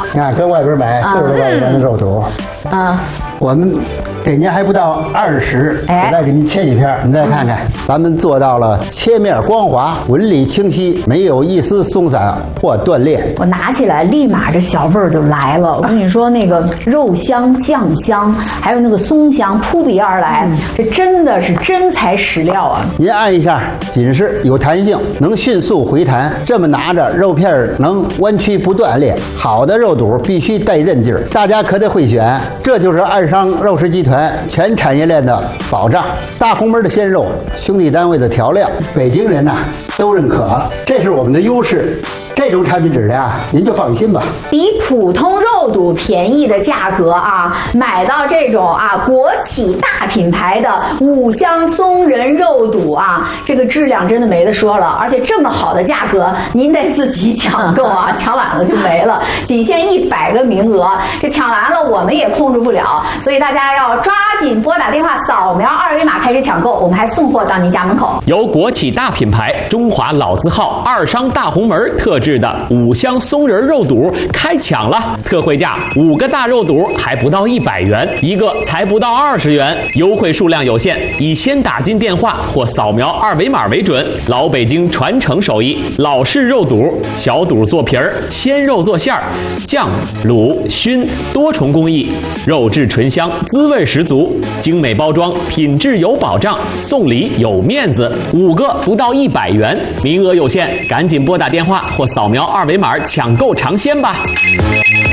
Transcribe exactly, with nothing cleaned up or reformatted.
你看，跟外边买四十多块钱的肉肚， 啊， 我们给您还不到二十，我再给您切几片，你再看看，咱们做到了切面光滑、纹理清晰，没有一丝松散或断裂。 我拿起来，立马这小味儿就来了。我跟你说，那个肉香、酱香，还有那个松香扑鼻而来，这真的是真材实料啊！ 您按一下，紧实有弹性，能迅速回弹。这么拿着，肉片儿能弯曲不断裂。好的肉肚必须带韧劲儿，大家可得会选。这就是爱商肉食集团全产业链的保障。大红门的鲜肉，兄弟单位的调料，北京人呐、啊、都认可，这是我们的优势。这种产品质量，您就放心吧。 比普通肉肚便宜的价格啊，买到这种啊国企大品牌的五香松仁肉肚啊，这个质量真的没得说了。而且这么好的价格，您得自己抢购啊，抢晚了就没了。仅限一百个名额，这抢完了我们也控制不了，所以大家要抓紧拨打电话，扫描二维码开始抢购，我们还送货到您家门口。 由国企大品牌中华老字号二商大红门特制的五香松仁肉肚开抢了，特惠价五个大肉肚还不到一百元，一个才不到二十元，优惠数量有限，以先打进电话或扫描二维码为准。老北京传承手艺，老式肉肚，小肚做皮儿，鲜肉做馅儿，酱、卤、熏多重工艺，肉质醇香，滋味十足，精美包装，品质有保障，送礼有面子，五个不到一百元，名额有限，赶紧拨打电话或扫描二维码抢购尝鲜吧。